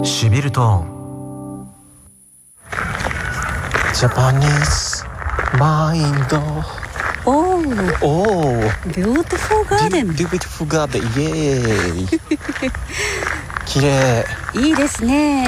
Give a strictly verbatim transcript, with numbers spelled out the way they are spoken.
しみるトーン。ジャパニーズマインド。 おー、 おー、 ビューティフルガーデン。 ビューティフルガーデン、イエーイ。綺麗。 いいですね。